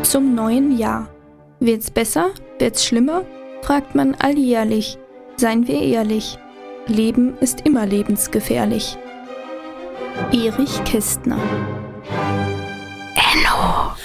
zum neuen Jahr. Wird's besser? Wird's schlimmer? Fragt man alljährlich. Seien wir ehrlich, Leben ist immer lebensgefährlich. Erich Kästner. Enno.